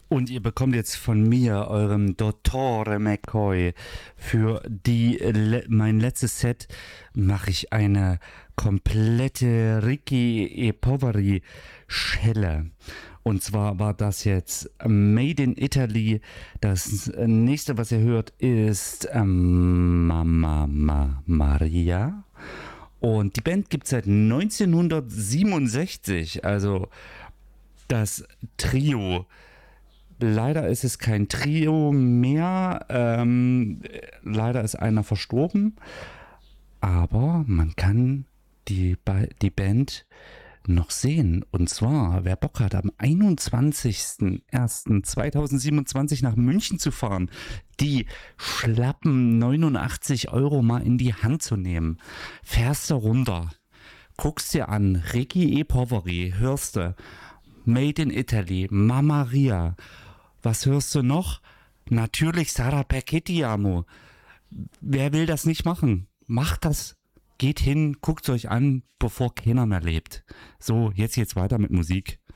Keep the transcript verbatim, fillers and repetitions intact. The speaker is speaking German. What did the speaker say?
Und ihr bekommt jetzt von mir, eurem Dottore McCoy, für die le mein letztes Set mache ich eine komplette Ricky e Poveri Schelle. Und zwar war das jetzt Made in Italy. Das nächste, was ihr hört, ist ähm, Mamma Ma Maria. Und die Band gibt es seit neunzehnhundertsiebenundsechzig. Also das Trio. Leider ist es kein Trio mehr. Ähm, leider ist einer verstorben. Aber man kann die, die Band noch sehen. Und zwar, wer Bock hat, am einundzwanzigsten ersten zweitausendsiebenundzwanzig nach München zu fahren, die schlappen neunundachtzig Euro mal in die Hand zu nehmen. Fährst du runter, guckst dir an, Ricky e Poveri, hörst du, Made in Italy, Mamma Maria. Was hörst du noch? Natürlich Sarah Perchettiamo. Wer will das nicht machen? Macht das. Geht hin, guckt es euch an, bevor keiner mehr lebt. So, jetzt geht's weiter mit Musik.